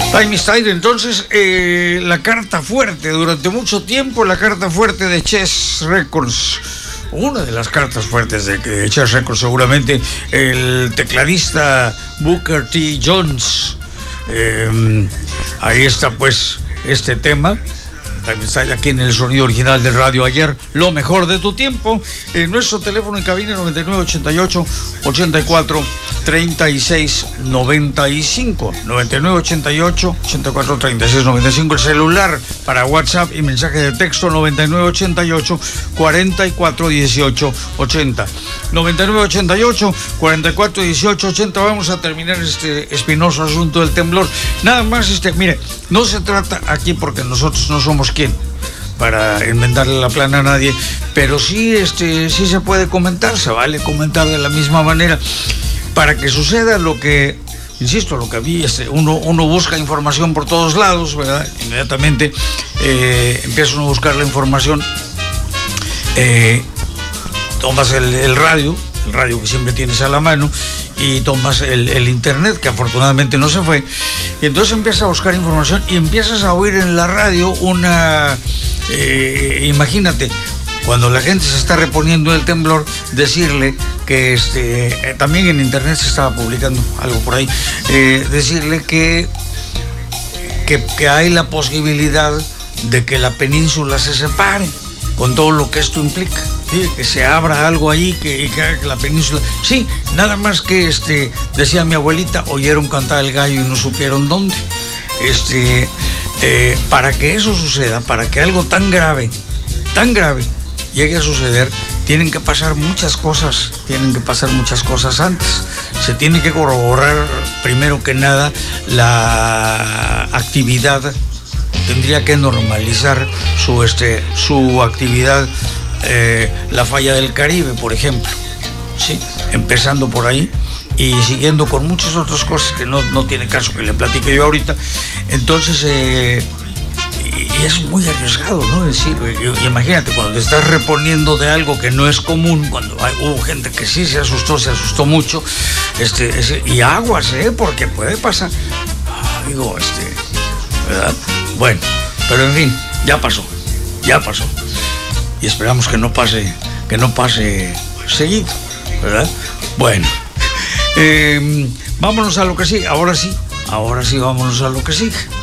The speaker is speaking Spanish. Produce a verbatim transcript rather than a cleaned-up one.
Time is Tide, entonces, eh, la carta fuerte, durante mucho tiempo la carta fuerte de Chess Records, una de las cartas fuertes de, de Chess Records, seguramente el tecladista Booker T. Jones. Eh, ahí está pues este tema. Está aquí en el sonido original de Radio Ayer, lo mejor de tu tiempo. En nuestro teléfono en cabina noventa y nueve, ochenta y ocho, ochenta y cuatro, treinta y seis, noventa y cinco, noventa y nueve, ochenta y ocho, ochenta y cuatro, treinta y seis, noventa y cinco. El celular para WhatsApp y mensaje de texto noventa y nueve, ochenta y ocho, cuarenta y cuatro, dieciocho, ochenta, noventa y nueve, ochenta y ocho, cuarenta y cuatro, dieciocho, ochenta. Vamos a terminar este espinoso asunto del temblor. Nada más, este, mire, no se trata aquí porque nosotros no somos quién para enmendarle la plana a nadie, pero sí, este, sí se puede comentar, se vale comentar de la misma manera para que suceda lo que, insisto, lo que había, este, uno, uno busca información por todos lados, ¿verdad? Inmediatamente eh, empieza uno a buscar la información, eh, tomas el, el radio, el radio que siempre tienes a la mano, y tomas el, el internet, que afortunadamente no se fue, y entonces empiezas a buscar información y empiezas a oír en la radio una, eh, imagínate, cuando la gente se está reponiendo del temblor, decirle que este, eh, también en internet se estaba publicando algo por ahí, eh, decirle que, que, que hay la posibilidad de que la península se separe, con todo lo que esto implica, ¿sí? Que se abra algo ahí, que, que haga que la península... Sí, nada más que, este, decía mi abuelita, oyeron cantar el gallo y no supieron dónde. Este, eh, para que eso suceda, para que algo tan grave, tan grave, llegue a suceder, tienen que pasar muchas cosas, tienen que pasar muchas cosas antes. Se tiene que corroborar, primero que nada, la actividad. Tendría que normalizar su, este, su actividad, eh, la falla del Caribe, por ejemplo, ¿sí? Empezando por ahí y siguiendo con muchas otras cosas que no, no tiene caso que le platique yo ahorita. Entonces, eh, y es muy arriesgado, ¿no? Es decir, imagínate, cuando te estás reponiendo de algo que no es común, cuando hay, hubo gente que sí se asustó, se asustó mucho, este, ese, y aguas, ¿eh? Porque puede pasar. Ah, digo, este, ¿verdad? Bueno, pero en fin, ya pasó, ya pasó. Y esperamos que no pase, que no pase seguido, ¿verdad? Bueno, eh, vámonos a lo que sigue, ahora sí, ahora sí vámonos a lo que sigue.